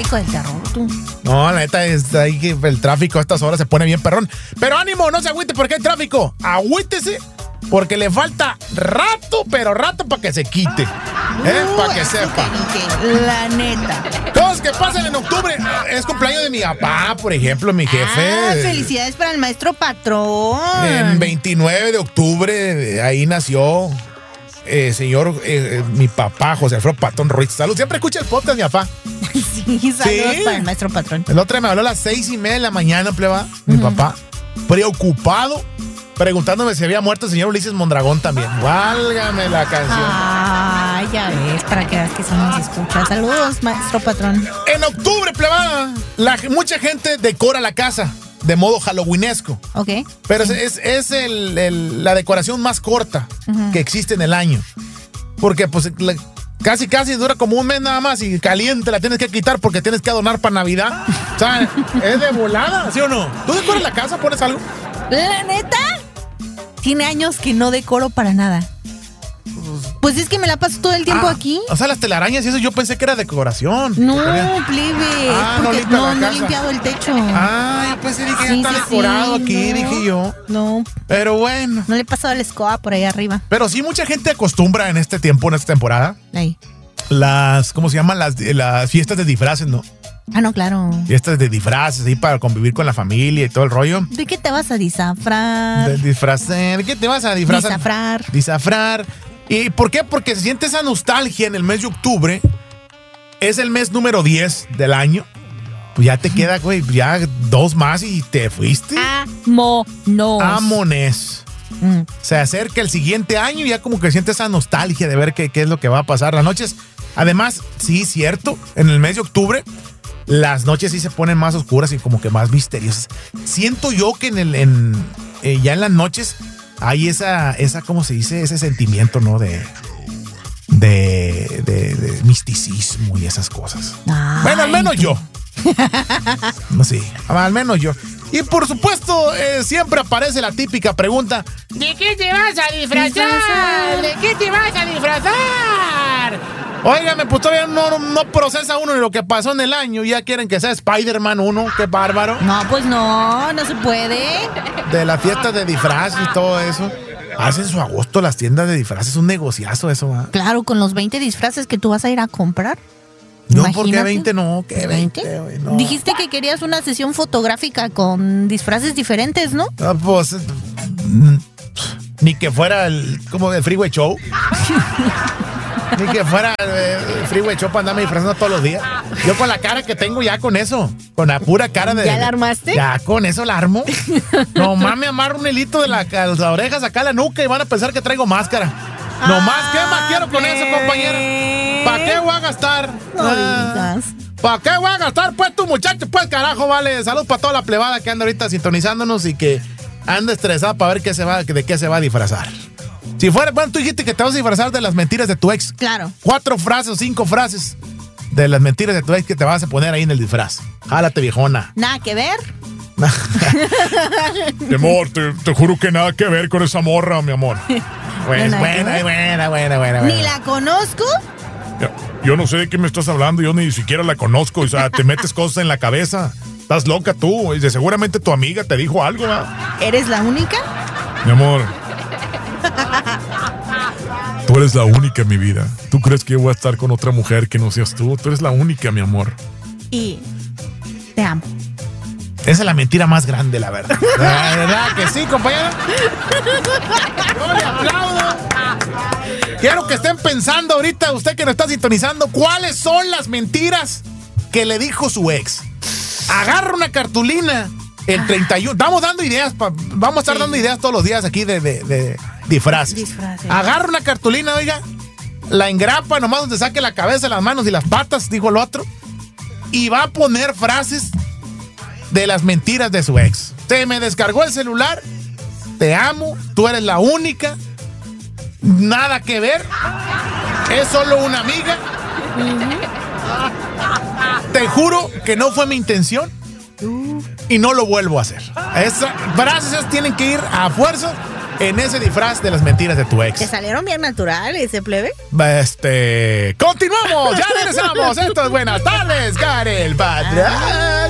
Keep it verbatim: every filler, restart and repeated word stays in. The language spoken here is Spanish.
tráfico del terror, tú. No, la neta es ahí que el tráfico a estas horas se pone bien perrón. Pero ánimo, no se agüite porque hay tráfico. Agüítese porque le falta rato, pero rato para que se quite. ¿Eh? Uh, para que sepa. Que, que, la neta. Cosas que pasan en octubre. Es cumpleaños de mi papá, por ejemplo, mi jefe. Ah, felicidades para el maestro patrón. En veintinueve de octubre, ahí nació eh, señor, eh, mi papá, José Alfredo Patrón Ruiz. Salud, siempre escucha el podcast, mi papá. Sí, saludos sí. Para el maestro patrón. El otro me habló a las seis y media de la mañana, pleba, mi uh-huh. papá, preocupado, preguntándome si había muerto el señor Ulises Mondragón también. Válgame la canción. Ah, ya ves, para que veas que se nos escucha. Saludos, maestro patrón. En octubre, plebada, la, mucha gente decora la casa de modo halloweenesco. Ok. Pero sí. es, es el, el, la decoración más corta uh-huh. que existe en el año. Porque, pues, la, casi, casi dura como un mes nada más y caliente la tienes que quitar porque tienes que adornar para Navidad. O sea, es de volada, ¿sí o no? ¿Tú decoras la casa? ¿Pones algo? ¿La neta? Tiene años que no decoro para nada. Pues es que me la paso todo el tiempo ah, aquí. O sea, las telarañas y eso yo pensé que era decoración. No, plebe. Ah, porque no, no, no he limpiado el techo. Ah, pues sí, dije, sí, está sí, decorado sí, aquí, no, dije yo. No. Pero bueno. No le he pasado la escoba por ahí arriba. Pero sí, mucha gente acostumbra en este tiempo, en esta temporada. Ahí. Las, ¿cómo se llaman? Las, las fiestas de disfraces, ¿no? Ah, no, claro. Fiestas de disfraces, ahí para convivir con la familia y todo el rollo. ¿De qué te vas a disfrazar? De disfrazar. ¿De qué te vas a disfrazar? Disafrar. Disafrar. ¿Y por qué? Porque se siente esa nostalgia en el mes de octubre. Es el mes número diez del año. Pues ya te queda, güey, ya dos más y te fuiste. Vámonos. Vámonos. Mm. Se acerca el siguiente año y ya como que siente esa nostalgia de ver qué, qué es lo que va a pasar. Las noches, además, sí, cierto, en el mes de octubre, las noches sí se ponen más oscuras y como que más misteriosas. Siento yo que en el, en, eh, ya en las noches hay esa, esa, ¿cómo se dice? Ese sentimiento, ¿no? De, de, de, de misticismo y esas cosas. Ay, bueno, al menos yo. No sé, sí, al menos yo. Y por supuesto, eh, siempre aparece la típica pregunta: ¿de qué te vas a disfrazar? ¿De qué te vas a disfrazar? Óigame, pues todavía no, no procesa uno de lo que pasó en el año. Ya quieren que sea Spider-Man uno, qué bárbaro. No, pues no, no se puede. De la fiesta de disfraces y todo eso. Hacen su agosto las tiendas de disfraces, un negociazo eso, ¿eh? Claro, con los veinte disfraces que tú vas a ir a comprar. No, ¿por qué veinte? No, ¿qué veinte? veinte? No. Dijiste que querías una sesión fotográfica con disfraces diferentes, ¿no? Ah, pues, ni que fuera el, como el Freeway Show. Ni que fuera el Freeway Show para andarme disfrazando todos los días. Yo con la cara que tengo ya con eso, con la pura cara de... ¿Ya la armaste? Ya con eso la armo. Nomás me amarro un hilito de la, las orejas acá a la nuca y van a pensar que traigo máscara. Nomás, ¿qué más quiero con eso, compañera? ¿Para qué voy a gastar? No ah, digas. ¿Para qué voy a gastar? Pues tu muchacho, pues carajo, vale. Salud para toda la plebada que anda ahorita sintonizándonos y que anda estresada para ver qué se va, de qué se va a disfrazar. Si fuera, bueno, tú dijiste que te vas a disfrazar de las mentiras de tu ex. Claro. Cuatro frases o cinco frases de las mentiras de tu ex que te vas a poner ahí en el disfraz. Jálate, viejona. Nada que ver. Mi amor, te, te juro que nada que ver con esa morra, mi amor. Pues buena, buena, buena, buena, buena. ¿Ni la conozco? Yo, yo no sé de qué me estás hablando, yo ni siquiera la conozco. O sea, te metes cosas en la cabeza. Estás loca tú. Y seguramente tu amiga te dijo algo, ¿verdad? ¿Eres la única? Mi amor. Tú eres la única en mi vida. ¿Tú crees que yo voy a estar con otra mujer que no seas tú? Tú eres la única, mi amor. Y te amo. Esa es la mentira más grande, la verdad. ¿La verdad que sí, compañera? Yo le aplaudo. Quiero que estén pensando ahorita, usted que nos está sintonizando, ¿cuáles son las mentiras que le dijo su ex? Agarra una cartulina el treinta y uno. Estamos dando ideas, pa, vamos a estar sí. dando ideas todos los días aquí de, de, de disfraces. Disfraces. Agarra una cartulina, oiga, la engrapa nomás donde saque la cabeza, las manos y las patas, dijo el otro, y va a poner frases de las mentiras de su ex. Se me descargó el celular, te amo, tú eres la única, nada que ver, es solo una amiga, te juro que no fue mi intención y no lo vuelvo a hacer. Esas frases tienen que ir a fuerza en ese disfraz de las mentiras de tu ex. Te salieron bien naturales, ese plebe. Este. ¡Continuamos! ¡Ya regresamos! Esto es Buenas Tardes, Karel Patrón.